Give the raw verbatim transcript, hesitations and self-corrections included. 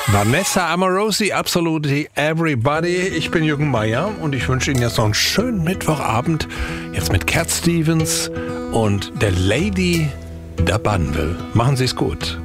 Vanessa Amorosi, Absolutely Everybody. Ich bin Jürgen Meier und ich wünsche Ihnen jetzt noch einen schönen Mittwochabend. Jetzt mit Cat Stevens und der Lady der Banville. Machen Sie es gut.